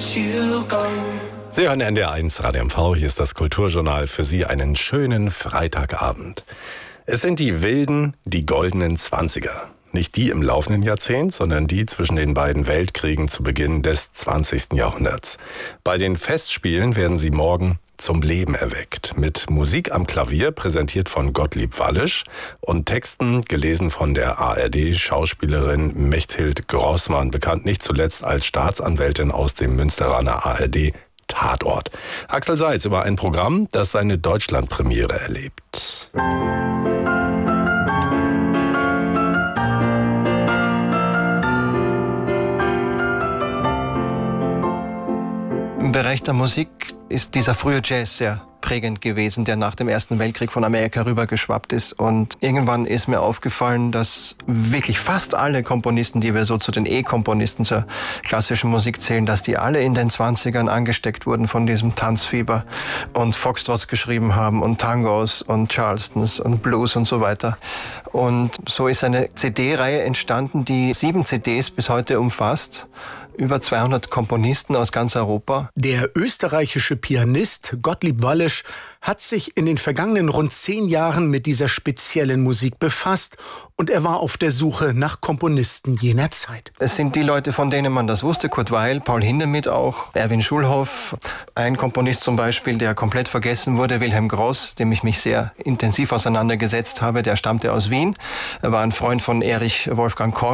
Sie hören NDR1 Radio MV, hier ist das Kulturjournal, für Sie einen schönen Freitagabend. Es sind die wilden, die goldenen 20er. Nicht die im laufenden Jahrzehnt, sondern die zwischen den beiden Weltkriegen zu Beginn des 20. Jahrhunderts. Bei den Festspielen werden sie morgen zum Leben erweckt. Mit Musik am Klavier, präsentiert von Gottlieb Wallisch, und Texten gelesen von der ARD-Schauspielerin Mechthild Grossmann, bekannt nicht zuletzt als Staatsanwältin aus dem Münsteraner ARD Tatort. Axel Seitz über ein Programm, das seine Deutschlandpremiere erlebt. Im Bereich der Musik ist dieser frühe Jazz sehr prägend gewesen, der nach dem Ersten Weltkrieg von Amerika rübergeschwappt ist. Und irgendwann ist mir aufgefallen, dass wirklich fast alle Komponisten, die wir so zu den E-Komponisten zur klassischen Musik zählen, dass die alle in den 20ern angesteckt wurden von diesem Tanzfieber und Foxtrots geschrieben haben und Tangos und Charlestons und Blues und so weiter. Und so ist eine CD-Reihe entstanden, die 7 CDs bis heute umfasst. Über 200 Komponisten aus ganz Europa. Der österreichische Pianist Gottlieb Wallisch hat sich in den vergangenen rund 10 Jahren mit dieser speziellen Musik befasst und er war auf der Suche nach Komponisten jener Zeit. Es sind die Leute, von denen man das wusste: Kurt Weill, Paul Hindemith auch, Erwin Schulhoff. Ein Komponist zum Beispiel, der komplett vergessen wurde, Wilhelm Gross, dem ich mich sehr intensiv auseinandergesetzt habe, der stammte aus Wien. Er war ein Freund von Erich Wolfgang Korn.